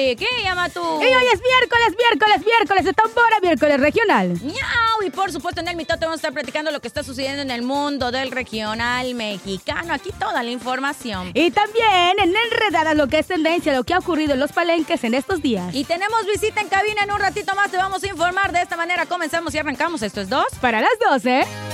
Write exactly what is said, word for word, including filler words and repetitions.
Vicky. ¿Qué llama tú? Y hoy es miércoles, miércoles, miércoles de tambora, miércoles regional. ¡Miau! Y por supuesto en el mitote vamos a estar platicando lo que está sucediendo en el mundo del regional mexicano. Aquí toda la información. Y también en Enredadas, lo que es tendencia, lo que ha ocurrido en los palenques en estos días. Y tenemos visita en cabina en un ratito más. Te vamos a informar. De esta manera comenzamos y arrancamos. Esto es dos para las doce.